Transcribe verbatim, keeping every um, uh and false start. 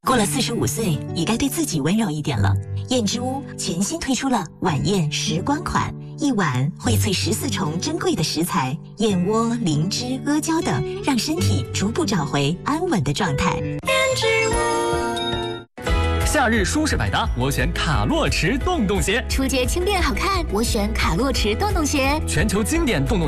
过了四十五岁，也该对自己温柔一点了。燕之屋全新推出了晚宴时光款，一碗荟萃十四重珍贵的食材，燕窝、灵芝、阿胶等，让身体逐步找回安稳的状态。燕之屋。 夏日舒适百搭，我选卡洛驰洞洞鞋； 初节轻便好看，我选卡洛驰洞洞鞋； 全球经典洞洞